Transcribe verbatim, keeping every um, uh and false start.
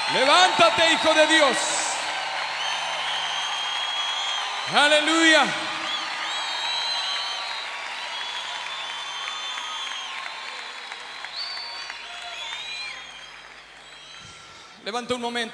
Levántate, hijo de Dios. Aleluya. Levanta un momento.